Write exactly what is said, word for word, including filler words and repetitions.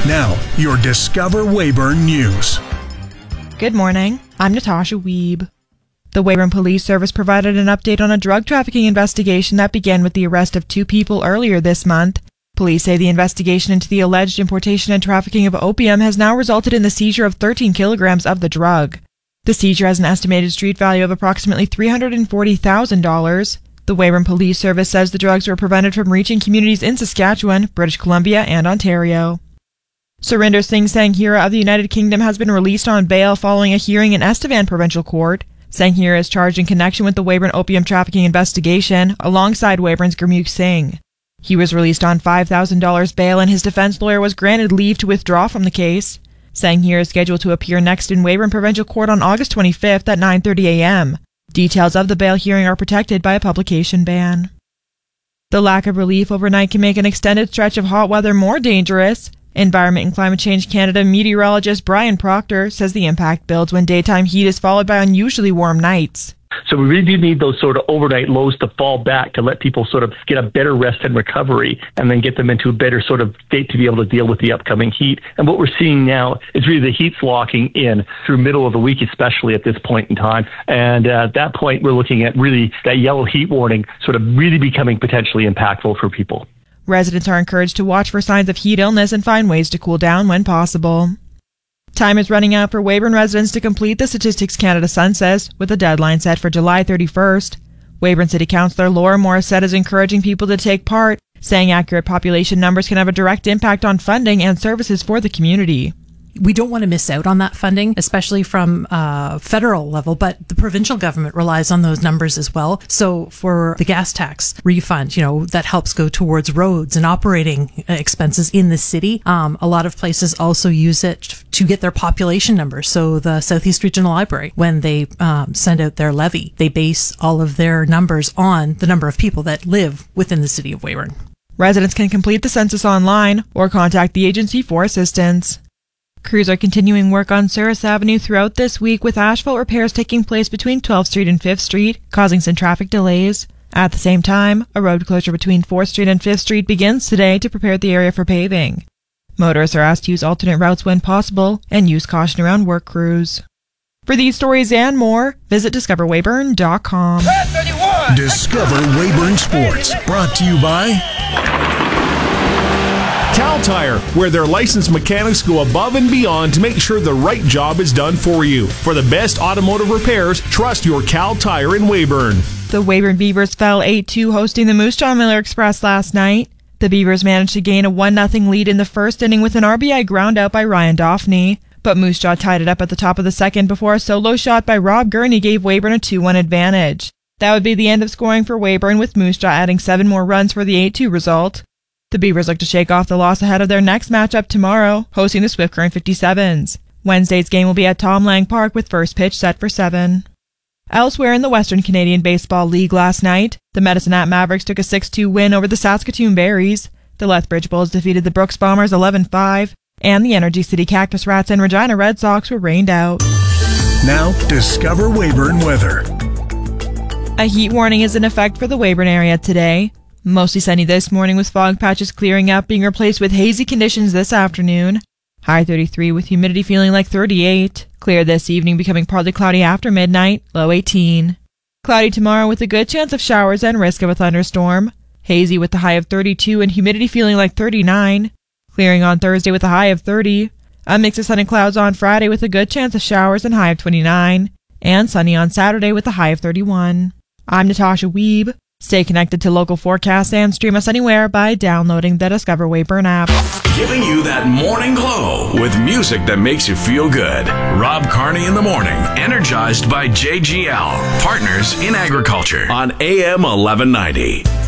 Now, your Discover Weyburn News. Good morning. I'm Natasha Wiebe. The Weyburn Police Service provided an update on a drug trafficking investigation that began with the arrest of two people earlier this month. Police say the investigation into the alleged importation and trafficking of opium has now resulted in the seizure of thirteen kilograms of the drug. The seizure has an estimated street value of approximately three hundred forty thousand dollars. The Weyburn Police Service says the drugs were prevented from reaching communities in Saskatchewan, British Columbia, and Ontario. Surinder Singh Sanghera of the United Kingdom has been released on bail following a hearing in Estevan Provincial Court. Sanghera is charged in connection with the Weyburn opium trafficking investigation, alongside Weyburn's Gurmukh Singh. He was released on five thousand dollars bail, and his defense lawyer was granted leave to withdraw from the case. Sanghera is scheduled to appear next in Weyburn Provincial Court on August twenty-fifth at nine thirty a.m. Details of the bail hearing are protected by a publication ban. The lack of relief overnight can make an extended stretch of hot weather more dangerous. Environment and Climate Change Canada meteorologist Brian Proctor says the impact builds when daytime heat is followed by unusually warm nights. So we really do need those sort of overnight lows to fall back to let people sort of get a better rest and recovery, and then get them into a better sort of state to be able to deal with the upcoming heat. And what we're seeing now is really the heat's locking in through middle of the week, especially at this point in time. And uh, at that point, we're looking at really that yellow heat warning sort of really becoming potentially impactful for people. Residents are encouraged to watch for signs of heat illness and find ways to cool down when possible. Time is running out for Weyburn residents to complete the Statistics Canada census, with a deadline set for July thirty-first. Weyburn City Councillor Laura Morissette is encouraging people to take part, saying accurate population numbers can have a direct impact on funding and services for the community. We don't want to miss out on that funding, especially from uh, federal level, but the provincial government relies on those numbers as well. So for the gas tax refund, you know, that helps go towards roads and operating expenses in the city. Um, a lot of places also use it to get their population numbers. So the Southeast Regional Library, when they um, send out their levy, they base all of their numbers on the number of people that live within the city of Weyburn. Residents can complete the census online or contact the agency for assistance. Crews are continuing work on Souris Avenue throughout this week, with asphalt repairs taking place between twelfth Street and fifth Street, causing some traffic delays. At the same time, a road closure between fourth Street and fifth Street begins today to prepare the area for paving. Motorists are asked to use alternate routes when possible and use caution around work crews. For these stories and more, visit discover weyburn dot com. Discover Weyburn Sports, brought to you by Cal Tire, where their licensed mechanics go above and beyond to make sure the right job is done for you. For the best automotive repairs, trust your Cal Tire in Weyburn. The Weyburn Beavers fell eight two hosting the Moose Jaw Miller Express last night. The Beavers managed to gain a one nothing lead in the first inning with an R B I ground out by Ryan Daphne, but Moose Jaw tied it up at the top of the second before a solo shot by Rob Gurney gave Weyburn a two one advantage. That would be the end of scoring for Weyburn, with Moose Jaw adding seven more runs for the eight two result. The Beavers look to shake off the loss ahead of their next matchup tomorrow, hosting the Swift Current fifty-sevens. Wednesday's game will be at Tom Lang Park, with first pitch set for seven. Elsewhere in the Western Canadian Baseball League last night, the Medicine Hat Mavericks took a six two win over the Saskatoon Berries. The Lethbridge Bulls defeated the Brooks Bombers eleven five, and the Energy City Cactus Rats and Regina Red Sox were rained out. Now, Discover Weyburn weather. A heat warning is in effect for the Weyburn area today. Mostly sunny this morning, with fog patches clearing up, being replaced with hazy conditions this afternoon. High thirty-three with humidity feeling like thirty-eight. Clear this evening, becoming partly cloudy after midnight, low eighteen. Cloudy tomorrow with a good chance of showers and risk of a thunderstorm. Hazy with a high of thirty-two and humidity feeling like thirty-nine. Clearing on Thursday with a high of thirty. A mix of sun and clouds on Friday with a good chance of showers and high of twenty-nine. And sunny on Saturday with a high of thirty-one. I'm Natasha Wiebe. Stay connected to local forecasts and stream us anywhere by downloading the Discover Weyburn app. Giving you that morning glow with music that makes you feel good. Rob Carney in the morning, energized by J G L, partners in agriculture on A M eleven ninety.